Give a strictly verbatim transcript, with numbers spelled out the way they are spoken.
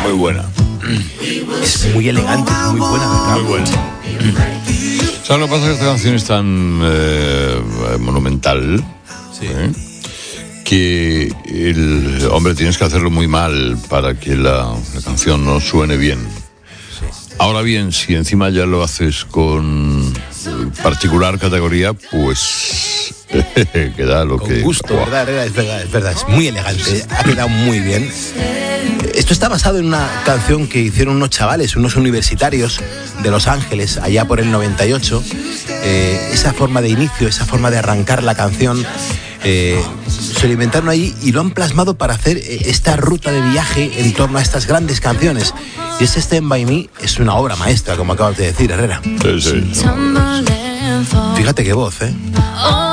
muy buena. Es muy elegante, es muy buena, ¿verdad? Muy buena. ¿Sabes lo que pasa? Que esta canción es tan eh, monumental, Sí. ¿eh? que el hombre tienes que hacerlo muy mal para que la, la canción no suene bien. Sí. Ahora bien, si encima ya lo haces con particular categoría, pues queda lo Con que... gusto, ¿verdad? Es verdad, es verdad, es muy elegante, ha quedado muy bien. Esto está basado en una canción que hicieron unos chavales, unos universitarios de Los Ángeles, allá por el noventa y ocho. Eh, esa forma de inicio, esa forma de arrancar la canción, eh, se lo inventaron ahí y lo han plasmado para hacer esta ruta de viaje en torno a estas grandes canciones. Y este Stand By Me es una obra maestra, como acabas de decir, Herrera. Sí, sí. Fíjate qué voz, ¿eh?